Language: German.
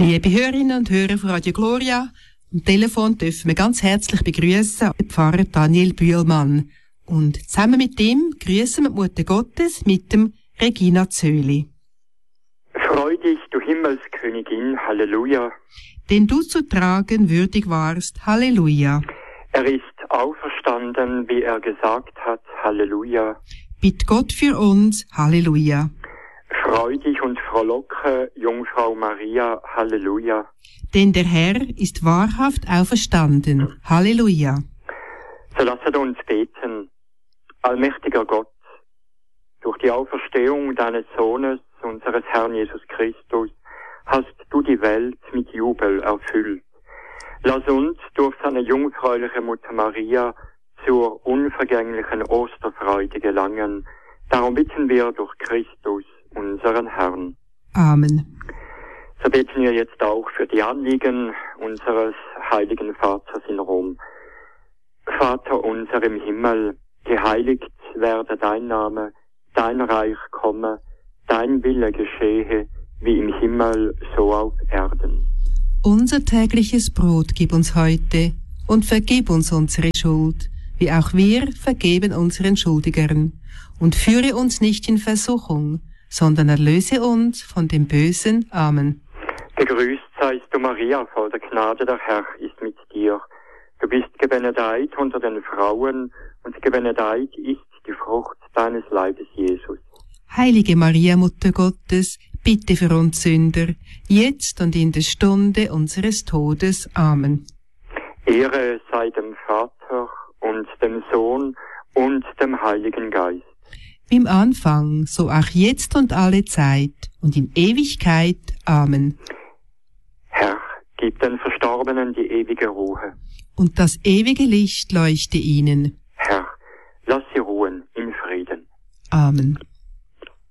Liebe Hörerinnen und Hörer von Radio Gloria, am Telefon dürfen wir ganz herzlich begrüßen den Pfarrer Daniel Bühlmann. Und zusammen mit ihm grüßen wir die Mutter Gottes mit dem Regina Zöli. Freu dich, du Himmelskönigin, Halleluja. Den du zu tragen würdig warst, Halleluja. Er ist auferstanden, wie er gesagt hat, Halleluja. Bitt Gott für uns, Halleluja. Freu dich und frohlocke, Jungfrau Maria, Halleluja. Denn der Herr ist wahrhaft auferstanden, Halleluja. So lasset uns beten. Allmächtiger Gott, durch die Auferstehung deines Sohnes, unseres Herrn Jesus Christus, hast du die Welt mit Jubel erfüllt. Lass uns durch seine jungfräuliche Mutter Maria zur unvergänglichen Osterfreude gelangen. Darum bitten wir durch Christus, unseren Herrn. Amen. So beten wir jetzt auch für die Anliegen unseres heiligen Vaters in Rom. Vater unser im Himmel, geheiligt werde dein Name, dein Reich komme, dein Wille geschehe, wie im Himmel, so auf Erden. Unser tägliches Brot gib uns heute und vergib uns unsere Schuld, wie auch wir vergeben unseren Schuldigern. Und führe uns nicht in Versuchung, sondern erlöse uns von dem Bösen. Amen. Gegrüßt seist du, Maria, voll der Gnade, der Herr ist mit dir. Du bist gebenedeit unter den Frauen, und gebenedeit ist die Frucht deines Leibes, Jesus. Heilige Maria, Mutter Gottes, bitte für uns Sünder, jetzt und in der Stunde unseres Todes. Amen. Ehre sei dem Vater und dem Sohn und dem Heiligen Geist. Wie im Anfang, so auch jetzt und alle Zeit und in Ewigkeit. Amen. Herr, gib den Verstorbenen die ewige Ruhe. Und das ewige Licht leuchte ihnen. Herr, lass sie ruhen in Frieden. Amen.